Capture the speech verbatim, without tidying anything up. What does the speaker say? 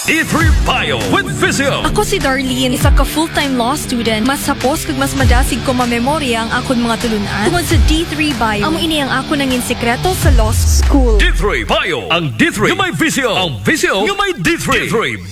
D three Bio with Visio. Ako si Darlene, isa ka full-time law student. Mas sapos kag mas madasig ko mamemorya ang akon mga tulunan tungod sa D three Bio. Amo ini ang ako nangin sekreto sa law school. D three Bio. Ang D three yung may Visio. Ang Visio yung may D three. D three